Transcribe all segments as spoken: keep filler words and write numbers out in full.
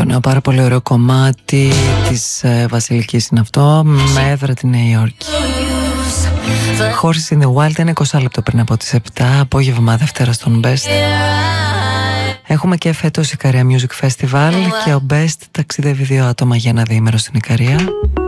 νέο πάρα πολύ ωραίο κομμάτι της ε, Βασιλικής είναι αυτό, με έδρα τη Νέα Υόρκη. Horses in the Wild είναι είκοσι λεπτό πριν από τις επτά, απόγευμα Δευτέρα στον Best. Έχουμε και φέτος Ικαρία Music Festival και ο Best ταξιδεύει δύο άτομα για ένα διήμερο στην Ικαρία.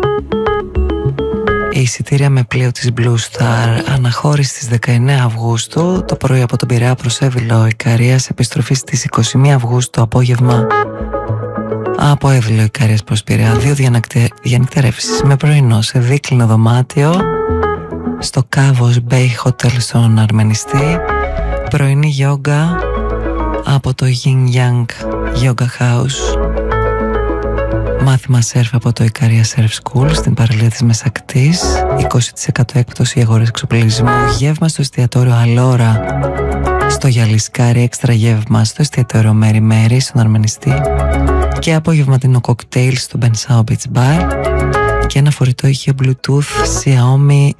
Η εισιτήρια με πλοίο της Blue Star αναχώρησε στις δεκαεννέα Αυγούστου το πρωί από τον Πειραιά προς Εύυλο Ικαρίας, επιστροφή στις είκοσι μία Αυγούστου απόγευμα από Εύυλο Ικαρίας προς Πειραιά. Δύο διανυκτερεύσεις με πρωινό σε δίκλινο δωμάτιο στο Kavos Bay Hotel στον Αρμενιστή, πρωινή γιόγκα από το Yin Yang Yoga House, μάθημα σερφ από το Ικαρία Surf School στην παραλία της Μεσακτής, είκοσι τοις εκατό έκπτωση για αγορές εξοπλισμού, γεύμα στο εστιατόριο Αλόρα στο Γιαλισκάρι, έξτρα γεύμα στο εστιατόριο Μέρι Μέρι στον Αρμενιστή και απογευματινό κοκτέιλ στο Bensao Beach Bar και ένα φορητό ηχείο Bluetooth Xiaomi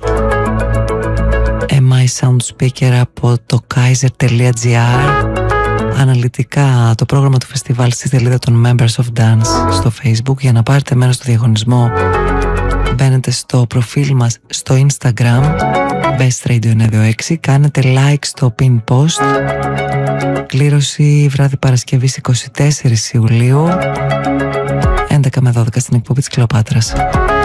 εμ άι Sound Speaker από το kaiser τελεία gr. Αναλυτικά το πρόγραμμα του φεστιβάλ στη σελίδα των Members of Dance στο Facebook. Για να πάρετε μέρος στο διαγωνισμό μπαίνετε στο προφίλ μας στο Instagram Best Radio εννιακόσια είκοσι έξι, κάνετε like στο pin post. Κλήρωση βράδυ Παρασκευής εικοστή τέταρτη Ιουλίου έντεκα με δώδεκα στην εκπομπή της Κλεοπάτρας.